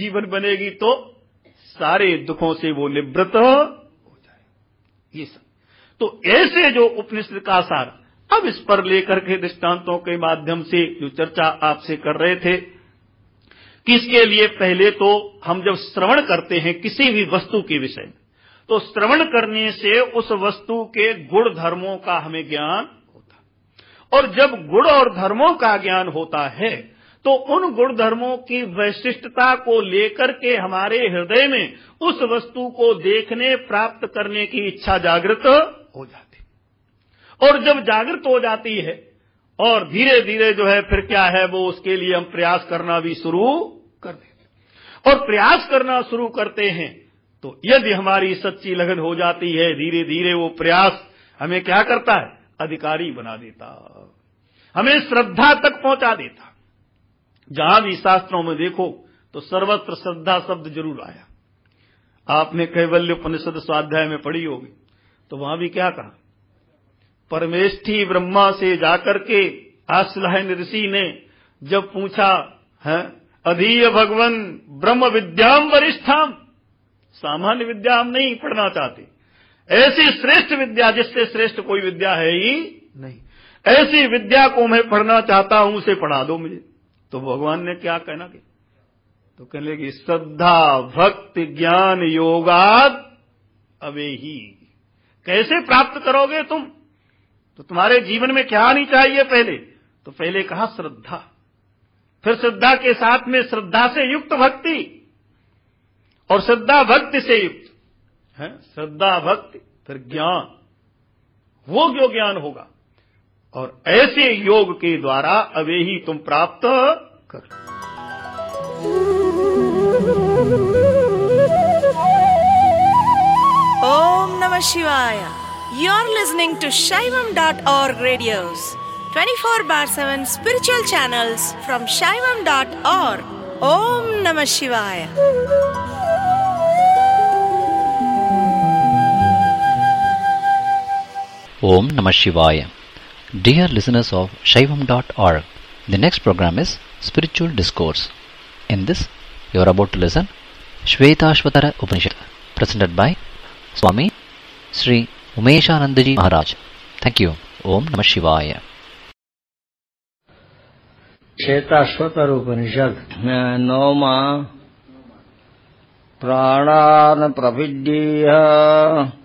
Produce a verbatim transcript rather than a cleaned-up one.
जीवन बनेगी तो सारे दुखों से वो निवृत्त हो जाए। ये सब तो ऐसे जो उपनिषद का सार, अब इस पर लेकर के दृष्टांतों के माध्यम से जो चर्चा आपसे कर रहे थे कि इसके लिए पहले तो हम जब श्रवण करते हैं किसी भी वस्तु के विषय में, तो श्रवण करने से उस वस्तु के गुण धर्मों का हमें ज्ञान होता है, और जब गुण और धर्मों का ज्ञान होता है तो उन गुण धर्मों की वैशिष्टता को लेकर के हमारे हृदय में उस वस्तु को देखने प्राप्त करने की इच्छा जागृत हो जाती, और जब जागृत हो जाती है और धीरे धीरे जो है फिर क्या है वो उसके लिए हम प्रयास करना भी शुरू कर देते, और प्रयास करना शुरू करते हैं तो यदि हमारी सच्ची लगन हो जाती है, धीरे धीरे वो प्रयास हमें क्या करता है, अधिकारी बना देता, हमें श्रद्धा तक पहुंचा देता। जहां भी शास्त्रों में देखो तो सर्वत्र श्रद्धा शब्द जरूर आया। आपने कैवल्य उपनिषद स्वाध्याय में पढ़ी होगी, तो वहां भी क्या कहा, परमेष्ठी ब्रह्मा से जाकर के आश्लायन ऋषि ने जब पूछा है अधीय भगवन ब्रह्म विद्याम वरिष्ठाम, सामान्य विद्या हम नहीं पढ़ना चाहते, ऐसी श्रेष्ठ विद्या जिससे श्रेष्ठ कोई विद्या है ही नहीं, ऐसी विद्या को मैं पढ़ना चाहता हूं, उसे पढ़ा दो मुझे। तो भगवान ने क्या कहना कि तो कहने लगी श्रद्धा भक्ति ज्ञान योगाद अवेही। कैसे प्राप्त करोगे तुम, तो तुम्हारे जीवन में क्या आनी चाहिए पहले, तो पहले कहा श्रद्धा, फिर श्रद्धा के साथ में श्रद्धा से युक्त भक्ति, और श्रद्धा भक्ति से युक्त है श्रद्धा भक्ति फिर ज्ञान, वो जो ज्ञान होगा, और ऐसे योग के द्वारा अवे ही तुम प्राप्त कर। ओम नमः शिवाय। You're listening to Shaivam dot org radios, twenty-four bar seven spiritual channels from Shaivam dot org. Om Namah Shivaya. Om Namah Shivaya. Dear listeners of Shaivam dot org, the next program is Spiritual Discourse. In this, you are about to listen Shvetashvatara Upanishad, presented by Swami Sri Umeshanandaji Maharaj. Thank you. Om Namah Shivaya. Shvetashvatara उपनिषद नौमा प्राणान प्रभिद्येह